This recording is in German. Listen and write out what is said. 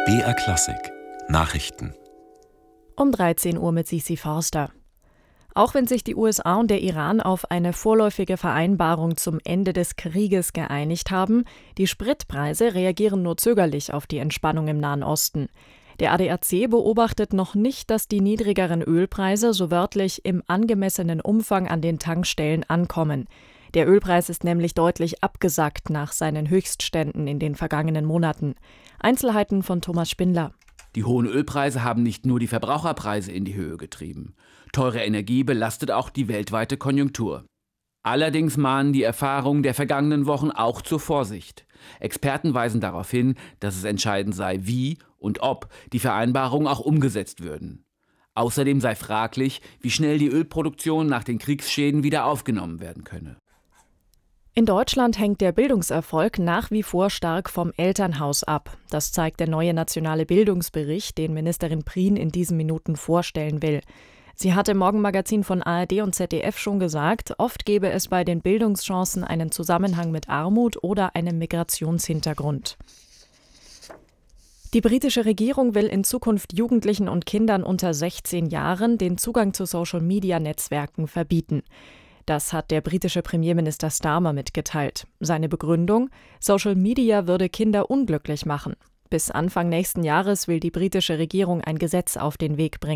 BR Klassik Nachrichten Um 13 Uhr mit Sisi Forster. Auch wenn sich die USA und der Iran auf eine vorläufige Vereinbarung zum Ende des Krieges geeinigt haben, die Spritpreise reagieren nur zögerlich auf die Entspannung im Nahen Osten. Der ADAC beobachtet noch nicht, dass die niedrigeren Ölpreise so wörtlich im angemessenen Umfang an den Tankstellen ankommen. Der Ölpreis ist nämlich deutlich abgesackt nach seinen Höchstständen in den vergangenen Monaten. Einzelheiten von Thomas Spindler. Die hohen Ölpreise haben nicht nur die Verbraucherpreise in die Höhe getrieben. Teure Energie belastet auch die weltweite Konjunktur. Allerdings mahnen die Erfahrungen der vergangenen Wochen auch zur Vorsicht. Experten weisen darauf hin, dass es entscheidend sei, wie und ob die Vereinbarungen auch umgesetzt würden. Außerdem sei fraglich, wie schnell die Ölproduktion nach den Kriegsschäden wieder aufgenommen werden könne. In Deutschland hängt der Bildungserfolg nach wie vor stark vom Elternhaus ab. Das zeigt der neue nationale Bildungsbericht, den Ministerin Prien in diesen Minuten vorstellen will. Sie hat im Morgenmagazin von ARD und ZDF schon gesagt, oft gebe es bei den Bildungschancen einen Zusammenhang mit Armut oder einem Migrationshintergrund. Die britische Regierung will in Zukunft Jugendlichen und Kindern unter 16 Jahren den Zugang zu Social-Media-Netzwerken verbieten. Das hat der britische Premierminister Starmer mitgeteilt. Seine Begründung: Social Media würde Kinder unglücklich machen. Bis Anfang nächsten Jahres will die britische Regierung ein Gesetz auf den Weg bringen.